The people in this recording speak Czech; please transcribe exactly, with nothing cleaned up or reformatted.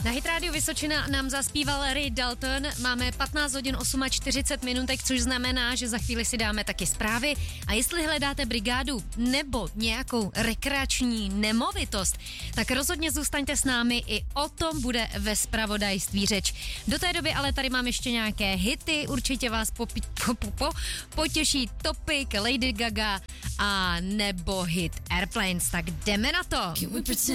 Na Hit Radio Vysočina nám zaspíval Ray Dalton. Máme patnáct hodin čtyřicet osm minutek, což znamená, že za chvíli si dáme taky zprávy. A jestli hledáte brigádu nebo nějakou rekreační nemovitost, tak rozhodně zůstaňte s námi, i o tom bude ve zpravodajství řeč. Do té doby ale tady mám ještě nějaké hity, určitě vás popi- po- po- po- potěší Topic, Lady Gaga a nebo hit Airplanes, tak jdeme na to.